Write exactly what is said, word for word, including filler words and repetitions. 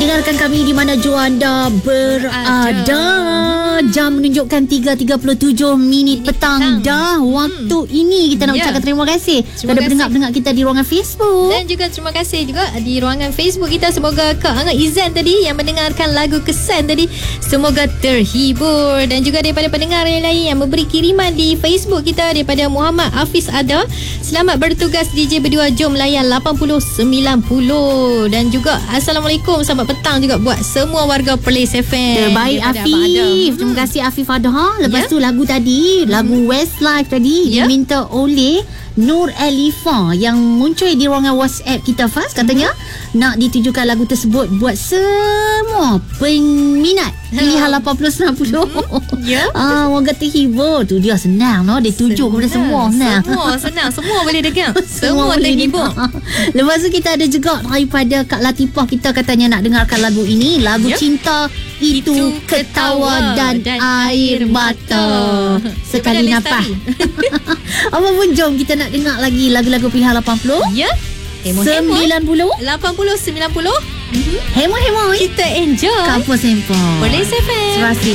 Mendengarkan kami di mana jua anda berada. Jam menunjukkan tiga tiga puluh tujuh minit petang, petang. Dah waktu hmm. ini kita nak yeah. ucapkan terima kasih kepada pendengar-pendengar kita di ruangan Facebook. Dan juga terima kasih juga di ruangan Facebook kita. Semoga Kak Angah Izan tadi yang mendengarkan lagu Kesan tadi, semoga terhibur. Dan juga daripada pendengar yang lain yang memberi kiriman di Facebook kita, daripada Muhammad Hafiz Ada, selamat bertugas D J berdua, jom layan lapan puluh sembilan puluh. Dan juga Assalamualaikum, selamat petang juga buat semua warga Perlis F M. Terbaik Afif. Terima kasih Afif Ada. Lepas yeah. tu lagu tadi, lagu hmm. Westlife tadi yeah. diminta oleh Nur Elifa yang muncul di ruangan WhatsApp kita Faz. Katanya hmm. nak ditujukan lagu tersebut buat semua peminat pilihan lapan puluh sembilan puluh. Hmm. Ya. Ah, moga terhibur. Tu dia senang no, dia tuju kepada semua. Senang. Semua senang, semua boleh dengar. Semua terhibur. Lepas tu kita ada juga daripada Kak Latifah, kita katanya nak dengarkan lagu ini, lagu yep. Cinta Itu, Itu Ketawa dan, dan Air Mata. Sekali nafas. Apa pun, jom kita nak dengar lagi lagu-lagu pilihan lapan puluh. Ya. sembilan puluh, lapan puluh, sembilan puluh. Hemo-hemo. Kita enjoy. Kampus Sempoi. Perlis F M.